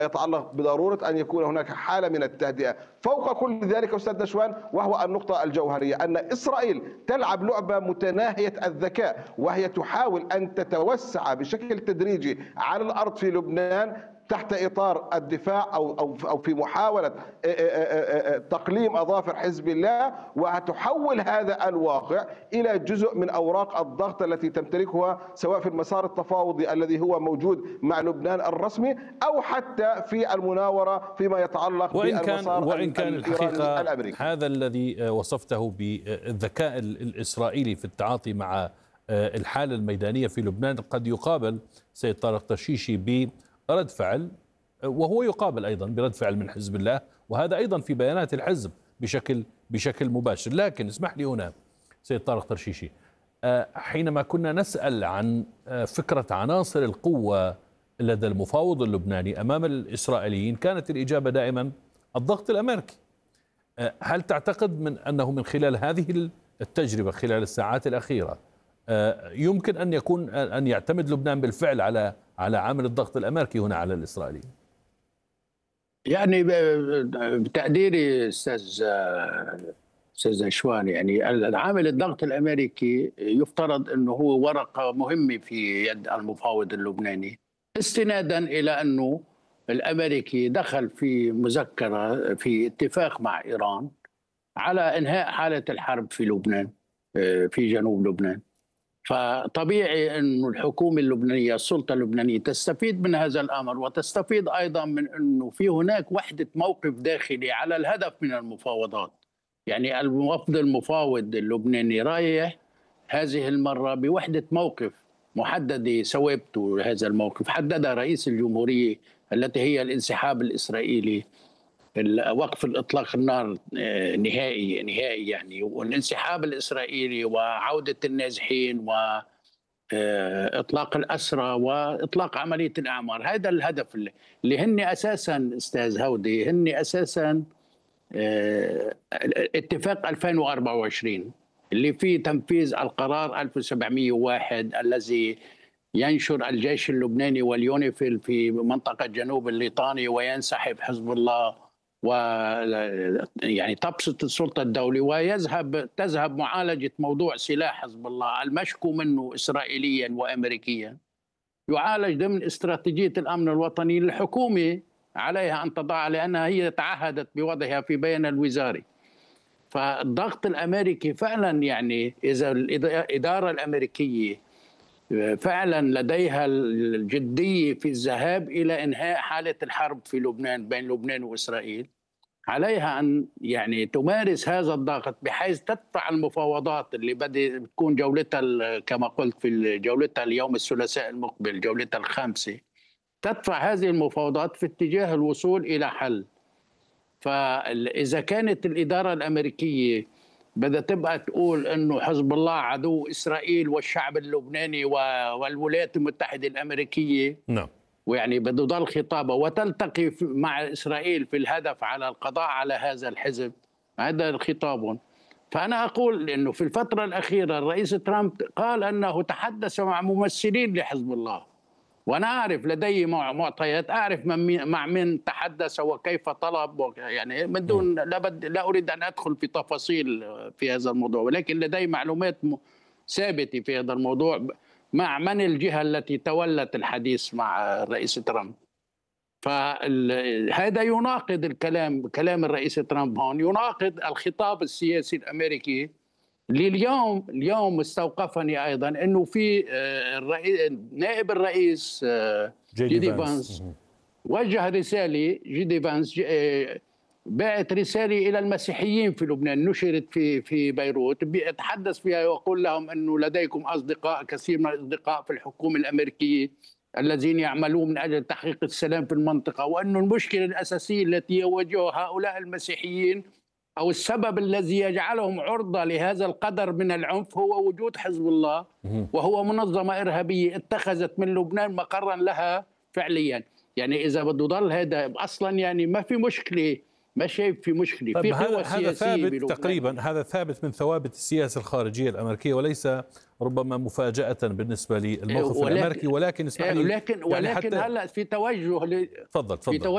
يتعلق بضرورة أن يكون هناك حالة من التهدئة. فوق كل ذلك أستاذ نشوان، وهو النقطة الجوهرية، أن إسرائيل تلعب لعبة متناهية الذكاء، وهي تحاول أن تتوسع بشكل تدريجي على الأرض في لبنان تحت إطار الدفاع أو في محاولة تقليم أظافر حزب الله، وتحول هذا الواقع إلى جزء من أوراق الضغط التي تمتلكها سواء في المسار التفاوضي الذي هو موجود مع لبنان الرسمي، أو حتى في المناورة فيما يتعلق بالمسار وإن كان الحقيقة الأمريكي. هذا الذي وصفته بالذكاء الإسرائيلي في التعاطي مع الحالة الميدانية في لبنان قد يقابل سيد طارق ترشيشي برد فعل، وهو يقابل أيضا برد فعل من حزب الله، وهذا أيضا في بيانات الحزب بشكل مباشر. لكن اسمح لي هنا سيد طارق ترشيشي، حينما كنا نسأل عن فكرة عناصر القوة لدى المفاوض اللبناني أمام الإسرائيليين، كانت الإجابة دائما الضغط الأمريكي. هل تعتقد أنه من خلال هذه التجربة خلال الساعات الأخيرة يمكن أن يعتمد لبنان بالفعل على عامل الضغط الأمريكي هنا على الإسرائيليين؟ يعني بتقديري استاذ نشوان، يعني العامل الضغط الامريكي يفترض انه هو ورقه مهمه في يد المفاوض اللبناني، استنادا الى انه الامريكي دخل في مذكره في اتفاق مع ايران على انهاء حاله الحرب في لبنان، في جنوب لبنان. فطبيعي أن الحكومة اللبنانية، السلطة اللبنانية تستفيد من هذا الأمر، وتستفيد أيضا من أنه في هناك وحدة موقف داخلي على الهدف من المفاوضات. يعني الوفد المفاوض اللبناني رايح هذه المرة بوحدة موقف محددة، ثوابته هذا الموقف حددها رئيس الجمهورية، التي هي الانسحاب الإسرائيلي، وقف الإطلاق النار نهائي يعني، والانسحاب الإسرائيلي وعودة النازحين وإطلاق الأسرى وإطلاق عملية الأعمار. هذا الهدف اللي هن أساسا أستاذ هودي، هن أساسا اتفاق 2024 اللي فيه تنفيذ القرار 1701 الذي ينشر الجيش اللبناني واليونيفيل في منطقة جنوب الليطاني وينسحب حزب الله، ويعني تبسط السلطة الدولية تذهب معالجة موضوع سلاح حزب الله المشكو منه إسرائيليا وأمريكيا، يعالج ضمن استراتيجية الأمن الوطني للحكومة عليها أن تضع، لأنها هي تعهدت بوضعها في بيان الوزاري. فالضغط الأمريكي فعلا، يعني إذا الإدارة الأمريكية فعلا لديها الجدية في الذهاب إلى إنهاء حالة الحرب في لبنان بين لبنان وإسرائيل، عليها أن يعني تمارس هذا الضغط بحيث تدفع المفاوضات اللي بتكون جولتها كما قلت في جولتها اليوم الثلاثاء المقبل، جولتها الخامسة، تدفع هذه المفاوضات في اتجاه الوصول إلى حل. فإذا كانت الإدارة الأمريكية بدها تبقى تقول انه حزب الله عدو اسرائيل والشعب اللبناني والولايات المتحده الامريكيه، نعم، ويعني بده يضل خطابه وتلتقي مع اسرائيل في الهدف على القضاء على هذا الحزب، هذا خطابهم. فانا اقول انه في الفتره الاخيره الرئيس ترامب قال انه تحدث مع ممثلين لحزب الله، وانا اعرف لدي معطيات، اعرف مع من تحدث وكيف طلب، يعني من دون لا اريد ان ادخل في تفاصيل في هذا الموضوع، ولكن لدي معلومات ثابته في هذا الموضوع مع من الجهه التي تولت الحديث مع الرئيس ترامب. فهذا يناقض كلام الرئيس ترامب هون، يناقض الخطاب السياسي الامريكي اللي اليوم استوقفني ايضا انه في نائب الرئيس جيدي فانس وجه رساله، جيدي فانس بعت رساله الى المسيحيين في لبنان، نشرت في بيروت، بيتحدث فيها ويقول لهم انه لديكم اصدقاء، كثير من الاصدقاء في الحكومه الامريكيه الذين يعملون من اجل تحقيق السلام في المنطقه، وانه المشكله الاساسيه التي يواجهها هؤلاء المسيحيين أو السبب الذي يجعلهم عرضة لهذا القدر من العنف هو وجود حزب الله، وهو منظمة إرهابية اتخذت من لبنان مقرا لها فعليا. يعني إذا بده يضل هذا أصلا، يعني ما في مشكلة، ما شايف في مشكلة. في قوة هذا ثابت تقريبا، هذا ثابت من ثوابت السياسة الخارجية الأمريكية، وليس ربما مفاجأة بالنسبة للموقف الأمريكي، ولكن اسمح لي ولكن هلا في توجه تفضل